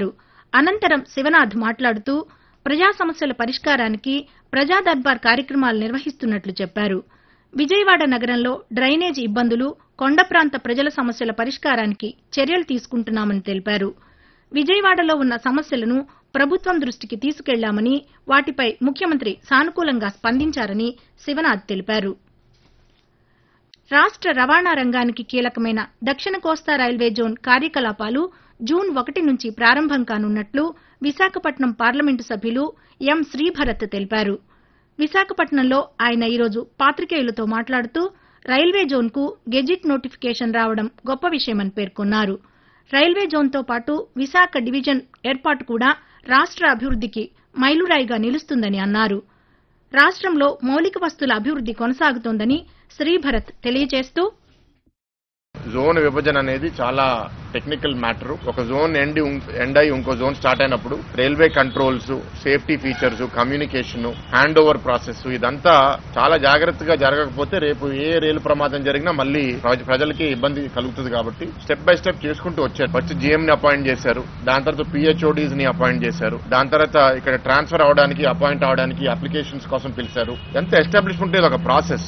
అనంతరం శివనాథ్ మాట్లాడుతూ ప్రజా సమస్యల పరిష్కారానికి ప్రజా దర్బార్ కార్యక్రమాలు నిర్వహిస్తున్నట్లు చెప్పారు. విజయవాడ నగరంలో డ్రైనేజ్ ఇబ్బందులు, కొండ ప్రాంత ప్రజల సమస్యల పరిష్కారానికి చర్యలు తీసుకుంటున్నామని తెలిపారు. విజయవాడలో ఉన్న సమస్యలను ప్రభుత్వం దృష్టికి తీసుకెళ్లామని, వాటిపై ముఖ్యమంత్రి సానుకూలంగా స్పందించారని శివనాథ్ తెలిపారు. రాష్ట్ర రవాణా రంగానికి కీలకమైన దక్షిణ కోస్తా రైల్వే జోన్ కార్యకలాపాలు జూన్ 1 నుంచి ప్రారంభం కానున్నట్లు విశాఖపట్నం పార్లమెంటు సభ్యులు ఎం. శ్రీభరత్ తెలిపారు. విశాఖపట్నంలో ఆయన ఈరోజు పాతికేయులతో మాట్లాడుతూ రైల్వే జోన్కు గెజిట్ నోటిఫికేషన్ రావడం గొప్ప విషయమని పేర్కొన్నారు. రైల్వే జోన్తో పాటు విశాఖ డివిజన్ ఏర్పాటు కూడా రాష్ట్ర అభివృద్ధికి మైలురాయిగా నిలుస్తుందని అన్నారు. రాష్ట్రంలో మౌలిక వస్తుల అభివృద్ధి కొనసాగుతోందని శ్రీభరత్ తెలియజేస్తూ జోన్ విభజన అనేది చాలా టెక్నికల్ మ్యాటర్. ఒక జోన్ ఎండ్ అయి ఇంకో జోన్ స్టార్ట్ అయినప్పుడు railway controls, safety features, communication, hand over process ఇదంతా చాలా జాగ్రత్తగా జరగకపోతే రేపు ఏ రైలు ప్రమాదం జరిగినా మళ్ళీ ప్రజలకి ఇబ్బంది కలుగుతుంది. కాబట్టి స్టెప్ బై స్టెప్ చేసుకుంటూ వచ్చారు. ఫస్ట్ జీఎం ని అపాయింట్ చేశారు, దాని తర్వాత పిహెచ్ఓడీస్ ని అపాయింట్ చేశారు, దాని తర్వాత ఇక్కడ ట్రాన్స్ఫర్ అవడానికి అపాయింట్ అవడానికి అప్లికేషన్స్ కోసం పిలిచారు. ఎంత ఎస్టాబ్లిష్మెంట్ ఇది ఒక ప్రాసెస్.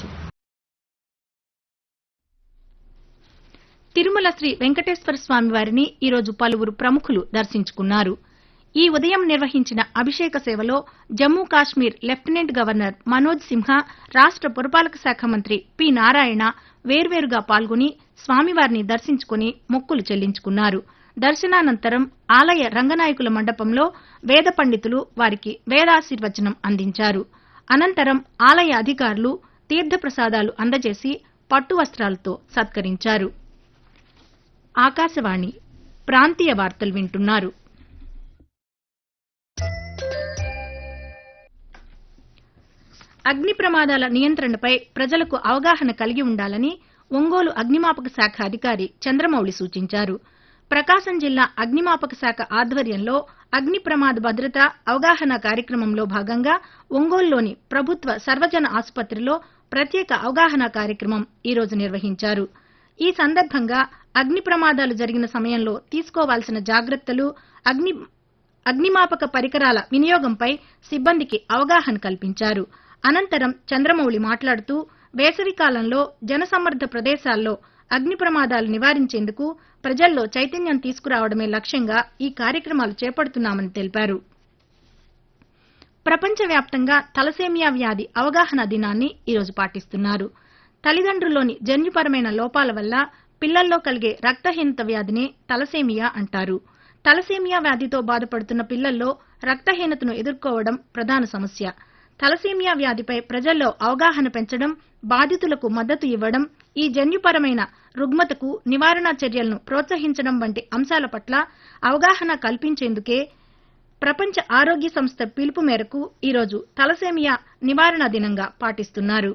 తిరుమల శ్రీ వెంకటేశ్వర స్వామి వారిని ఈరోజు పలువురు ప్రముఖులు దర్శించుకున్నారు. ఈ ఉదయం నిర్వహించిన అభిషేక సేవలో జమ్మూ కాశ్మీర్ లెఫ్టినెంట్ గవర్నర్ మనోజ్ సిన్హా, రాష్ట్ర పురపాలక శాఖ మంత్రి పి. నారాయణ వేర్వేరుగా పాల్గొని స్వామివారిని దర్శించుకుని మొక్కులు చెల్లించుకున్నారు. దర్శనానంతరం ఆలయ రంగనాయకుల మండపంలో వేద పండితులు వారికి వేదాశీర్వచనం అందించారు. అనంతరం ఆలయ అధికారులు తీర్థప్రసాదాలు అందజేసి పట్టు వస్త్రాలతో సత్కరించారు. ఆకాశవాణి ప్రాంతీయ వార్తలు వింటున్నారు. అగ్ని ప్రమాదాల నియంత్రణపై ప్రజలకు అవగాహన కలిగి ఉండాలని ఒంగోలు అగ్నిమాపక శాఖ అధికారి చంద్రమౌళి సూచించారు. ప్రకాశం జిల్లా అగ్నిమాపక శాఖ ఆధ్వర్యంలో అగ్ని ప్రమాద భద్రత అవగాహన కార్యక్రమంలో భాగంగా ఒంగోలులోని ప్రభుత్వ సర్వజన ఆసుపత్రిలో ప్రత్యేక అవగాహన కార్యక్రమం ఈరోజు నిర్వహించారు. ఈ సందర్భంగా అగ్ని ప్రమాదాలు జరిగిన సమయంలో తీసుకోవాల్సిన జాగ్రత్తలు, అగ్నిమాపక పరికరాల వినియోగంపై సిబ్బందికి అవగాహన కల్పించారు. అనంతరం చంద్రమౌళి మాట్లాడుతూ వేసవికాలంలో జనసమ్మర్ద ప్రదేశాల్లో అగ్ని ప్రమాదాలు నివారించేందుకు ప్రజల్లో చైతన్యం తీసుకురావడమే లక్ష్యంగా ఈ కార్యక్రమాలు చేపడుతున్నామని తెలిపారు. ప్రపంచవ్యాప్తంగా తలసేమియా వ్యాధి అవగాహన దినాన్ని ఈరోజు పాటిస్తున్నారు. తల్లిదండ్రుల్లోని జన్యుపరమైన లోపాల వల్ల పిల్లల్లో కలిగే రక్తహీనత వ్యాధినే తలసేమియా అంటారు. తలసేమియా వ్యాధితో బాధపడుతున్న పిల్లల్లో రక్తహీనతను ఎదుర్కోవడం ప్రధాన సమస్య. తలసేమియా వ్యాధిపై ప్రజల్లో అవగాహన పెంచడం, బాధితులకు మద్దతు ఇవ్వడం, ఈ జన్యుపరమైన రుగ్మతకు నివారణ చర్యలను ప్రోత్సహించడం వంటి అంశాల పట్ల అవగాహన కల్పించేందుకే ప్రపంచ ఆరోగ్య సంస్థ పిలుపు మేరకు ఈరోజు తలసేమియా నివారణ దినంగా పాటిస్తున్నారు.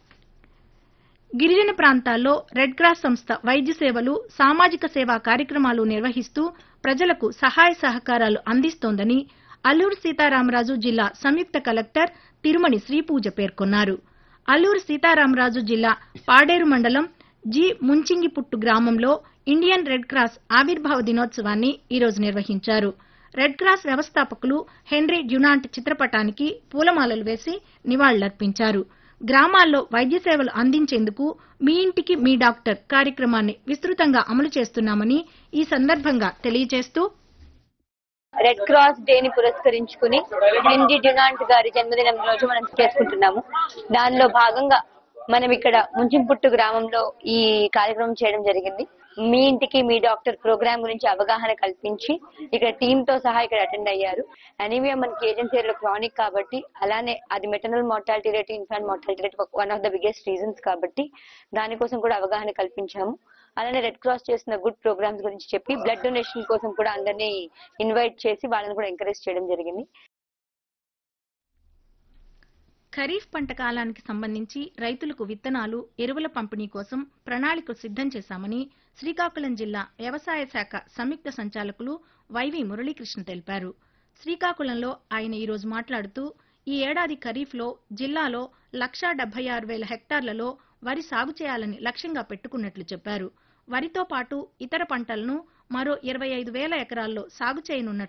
గిరిజన ప్రాంతాల్లో రెడ్ క్రాస్ సంస్థ వైద్య సేవలు, సామాజిక సేవా కార్యక్రమాలు నిర్వహిస్తూ ప్రజలకు సహాయ సహకారాలు అందిస్తోందని అల్లూరు సీతారామరాజు జిల్లా సంయుక్త కలెక్టర్ తిరుమణి శ్రీపూజ పేర్కొన్నారు. అల్లూరు సీతారామరాజు జిల్లా పాడేరు మండలం జి. ముంచింగిపుట్టు గ్రామంలో ఇండియన్ రెడ్ క్రాస్ ఆవిర్భావ దినోత్సవాన్ని ఈరోజు నిర్వహించారు. రెడ్ క్రాస్ వ్యవస్థాపకులు హెన్రీ డ్యునాంట్ చిత్రపటానికి పూలమాలలు వేసి నివాళులర్పించారు. గ్రామాల్లో వైద్య సేవలు అందించేందుకు మీ ఇంటికి మీ డాక్టర్ కార్యక్రమాన్ని విస్తృతంగా అమలు చేస్తున్నామని ఈ సందర్భంగా తెలియజేస్తూ రెడ్ క్రాస్ డే ని పురస్కరించుకుని హెన్రీ డ్యునాంట్ గారి జన్మదినం రోజు మనం చేసుకుంటున్నాము. దానిలో భాగంగా మనం ఇక్కడ ముంచింపుట్టు గ్రామంలో ఈ కార్యక్రమం చేయడం జరిగింది. మీ ఇంటికి మీ డాక్టర్ ప్రోగ్రామ్ గురించి అవగాహన కల్పించి ఇక్కడ టీమ్ తో సహా ఇక్కడ అటెండ్ అయ్యారు. అనీమియా మనకి ఏజెన్సీలో క్రానిక్ కాబట్టి, అలానే అది maternal mortality rate, infant mortality rate one of the biggest reasons కాబట్టి దానికోసం కూడా అవగాహన కల్పించాము. అలానే రెడ్ క్రాస్ చేసిన గుడ్ ప్రోగ్రామ్స్ గురించి చెప్పి బ్లడ్ డొనేషన్ కోసం కూడా అందరినీ ఇన్వైట్ చేసి వాళ్ళని కూడా ఎంకరేజ్ చేయడం జరిగింది. ఖరీఫ్ పంట కాలానికి సంబంధించి రైతులకు విత్తనాలు, ఎరువుల పంపిణీ కోసం ప్రణాళికలు సిద్ధం చేశామని శ్రీకాకుళం జిల్లా వ్యవసాయ శాఖ సంయుక్త సంచాలకులు వైవి మురళీకృష్ణ తెలిపారు. శ్రీకాకుళంలో ఆయన ఈరోజు మాట్లాడుతూ ఈ ఏడాది ఖరీఫ్లో జిల్లాలో 1,76,000 హెక్టార్లలో వరి సాగు చేయాలని లక్ష్యంగా పెట్టుకున్నట్లు చెప్పారు. వరితో పాటు ఇతర పంటలను మరో 25,000 ఎకరాల్లో సాగు చేయనున్నట్లు